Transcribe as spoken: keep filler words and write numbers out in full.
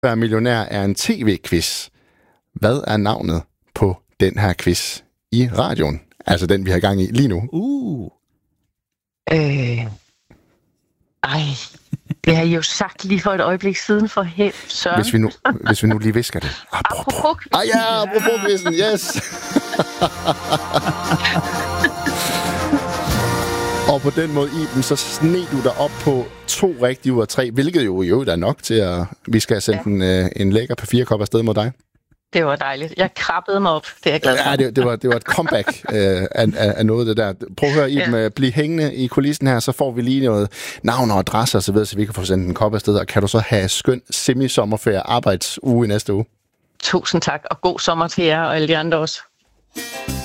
Være millionær er en tv-quiz. Hvad er navnet på den her quiz i radioen? Altså den, vi har gang i lige nu. Uh. Øh. Ej. Det har I jo sagt lige for et øjeblik siden for helt søren. Hvis vi nu, hvis vi nu lige visker det. Apropos. Ah ja, apropos quizzen, yes! Og på den måde, Iben, så sneg du dig op på to rigtige ud af tre, hvilket jo jo er nok til, at vi skal sende ja. en, en lækker P fire kop afsted mod dig. Det var dejligt. Jeg krabbede mig op. Det er jeg glad for. Ja, det, det, var, det var et comeback øh, af, af, af noget af det der. Prøv at høre, Iben, ja. Bliv hængende i kulissen her, så får vi lige noget navn og adresse og så videre, så vi kan få sendt en kop afsted. Og kan du så have skøn semi-sommerferie arbejdsuge i næste uge? Tusind tak, og god sommer til jer og alle de andre også.